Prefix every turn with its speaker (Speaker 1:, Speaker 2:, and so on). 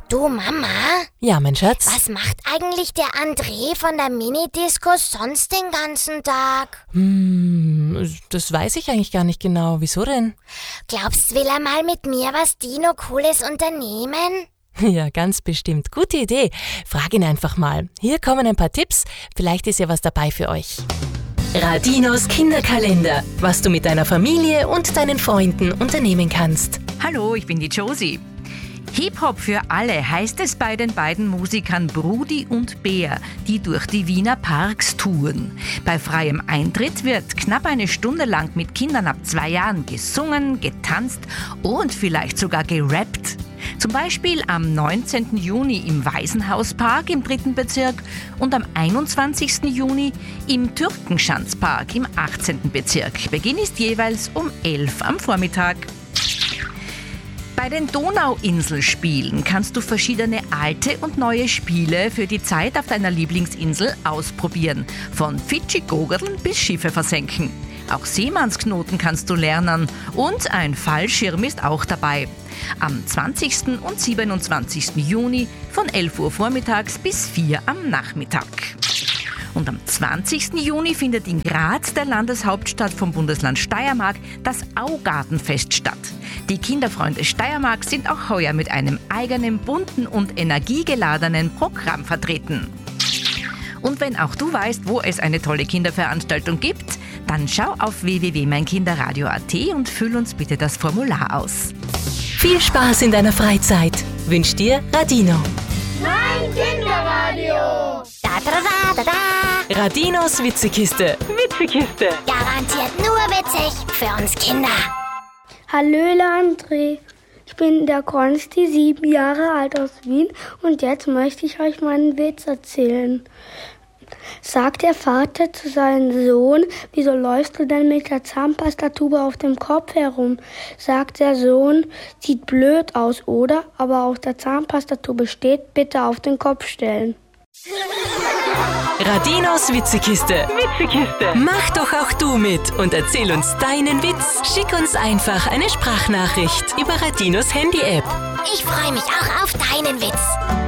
Speaker 1: Du Mama?
Speaker 2: Ja, mein Schatz?
Speaker 1: Was macht eigentlich der André von der Minidisco sonst den ganzen Tag?
Speaker 2: Das weiß ich eigentlich gar nicht genau. Wieso denn?
Speaker 1: Glaubst, will er mal mit mir was Dino Cooles unternehmen?
Speaker 2: Ja, ganz bestimmt. Gute Idee. Frag ihn einfach mal. Hier kommen ein paar Tipps. Vielleicht ist ja was dabei für euch. Radinos Kinderkalender. Was du mit deiner Familie und deinen Freunden unternehmen kannst.
Speaker 3: Hallo, ich bin die Josie. Hip-Hop für alle heißt es bei den beiden Musikern Brudi und Bär, die durch die Wiener Parks touren. Bei freiem Eintritt wird knapp eine Stunde lang mit Kindern ab 2 Jahren gesungen, getanzt und vielleicht sogar gerappt. Zum Beispiel am 19. Juni im Waisenhauspark im 3. Bezirk und am 21. Juni im Türkenschanzpark im 18. Bezirk. Beginn ist jeweils um 11 am Vormittag. Bei den Donauinselspielen kannst du verschiedene alte und neue Spiele für die Zeit auf deiner Lieblingsinsel ausprobieren. Von Fidschi-Gogerln bis Schiffe versenken. Auch Seemannsknoten kannst du lernen und ein Fallschirm ist auch dabei. Am 20. und 27. Juni von 11 Uhr vormittags bis 4 am Nachmittag. Und am 20. Juni findet in Graz, der Landeshauptstadt vom Bundesland Steiermark, das Augartenfest statt. Die Kinderfreunde Steiermark sind auch heuer mit einem eigenen, bunten und energiegeladenen Programm vertreten. Und wenn auch du weißt, wo es eine tolle Kinderveranstaltung gibt, dann schau auf www.meinkinderradio.at und füll uns bitte das Formular aus.
Speaker 2: Viel Spaß in deiner Freizeit. Wünscht dir Radino.
Speaker 4: Mein Kinderradio.
Speaker 1: Da, da, da, da, da.
Speaker 2: Radinos Witzekiste. Witzekiste.
Speaker 1: Garantiert nur witzig für uns Kinder.
Speaker 5: Hallöle André, ich bin der Konsti, 7 Jahre alt aus Wien und jetzt möchte ich euch meinen Witz erzählen. Sagt der Vater zu seinem Sohn, wieso läufst du denn mit der Zahnpastatube auf dem Kopf herum? Sagt der Sohn, sieht blöd aus, oder? Aber auf der Zahnpastatube steht, bitte auf den Kopf stellen.
Speaker 2: Radinos Witzekiste. Witzekiste. Mach doch auch du mit und erzähl uns deinen Witz. Schick uns einfach eine Sprachnachricht über Radinos Handy-App.
Speaker 1: Ich freue mich auch auf deinen Witz.